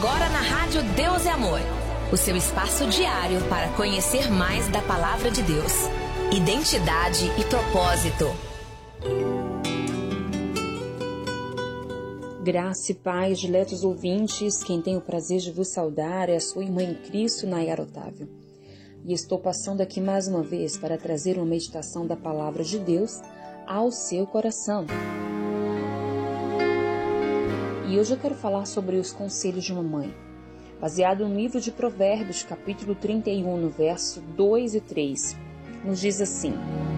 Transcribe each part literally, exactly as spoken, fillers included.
Agora na Rádio Deus é Amor, o seu espaço diário para conhecer mais da Palavra de Deus. Identidade e propósito. Graça e paz, diletos ouvintes, quem tem o prazer de vos saudar é a sua irmã em Cristo, Nayara Otávio. E estou passando aqui mais uma vez para trazer uma meditação da Palavra de Deus ao seu coração. E hoje eu quero falar sobre os conselhos de uma mãe, baseado no livro de Provérbios, capítulo trinta e um, no verso dois e três. Nos diz assim: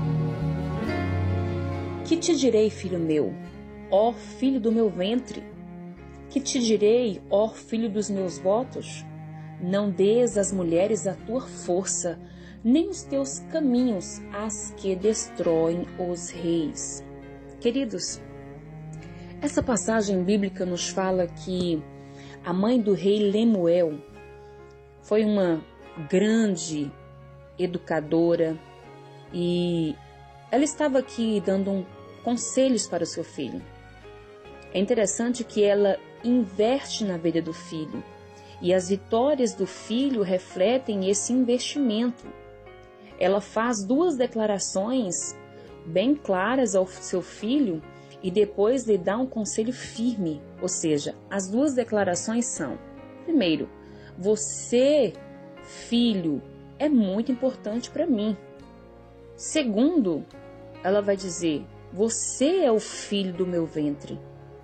Que te direi, filho meu, ó filho do meu ventre? Que te direi, ó filho dos meus votos? Não dês às mulheres a tua força, nem os teus caminhos às que destroem os reis. Queridos, essa passagem bíblica nos fala que a mãe do rei Lemuel foi uma grande educadora e ela estava aqui dando um, conselhos para o seu filho. É interessante que ela investe na vida do filho e as vitórias do filho refletem esse investimento. Ela faz duas declarações bem claras ao seu filho e depois lhe dá um conselho firme, ou seja, as duas declarações são: primeiro, você, filho, é muito importante para mim. Segundo, ela vai dizer: você é o filho do meu ventre.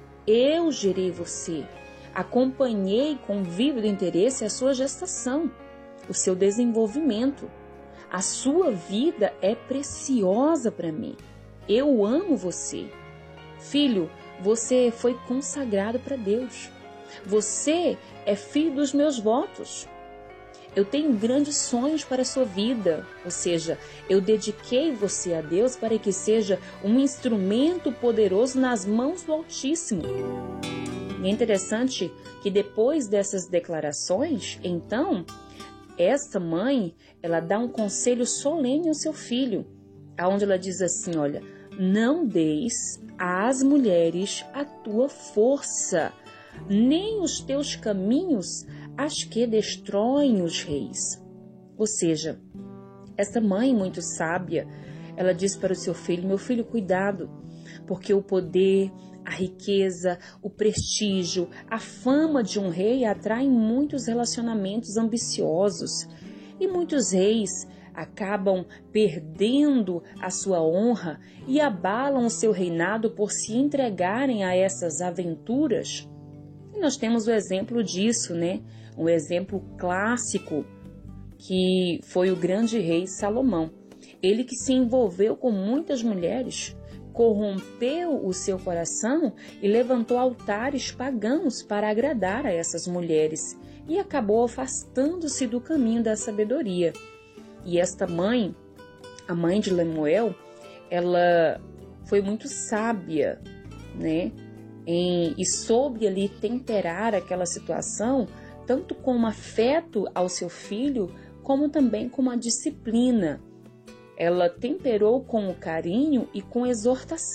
Eu gerei você, acompanhei com vívido interesse a sua gestação, o seu desenvolvimento. A sua vida é preciosa para mim. Eu amo você. Filho, você foi consagrado para Deus. Você é filho dos meus votos. Eu tenho grandes sonhos para a sua vida, ou seja, eu dediquei você a Deus para que seja um instrumento poderoso nas mãos do Altíssimo. E é interessante que depois dessas declarações, então, esta mãe, ela dá um conselho solene ao seu filho, onde ela diz assim, olha, não deis às mulheres a tua força, nem os teus caminhos as que destroem os reis. Ou seja, essa mãe muito sábia, ela diz para o seu filho, meu filho, cuidado, porque o poder, a riqueza, o prestígio, a fama de um rei atraem muitos relacionamentos ambiciosos e muitos reis acabam perdendo a sua honra e abalam o seu reinado por se entregarem a essas aventuras. E nós temos o exemplo disso, né? Um exemplo clássico que foi o grande rei Salomão. Ele que se envolveu com muitas mulheres, corrompeu o seu coração e levantou altares pagãos para agradar a essas mulheres e acabou afastando-se do caminho da sabedoria. E esta mãe, a mãe de Lemuel, ela foi muito sábia, né? Em, e soube ali temperar aquela situação, tanto com afeto ao seu filho, como também com uma disciplina. Ela temperou com o carinho e com exortação.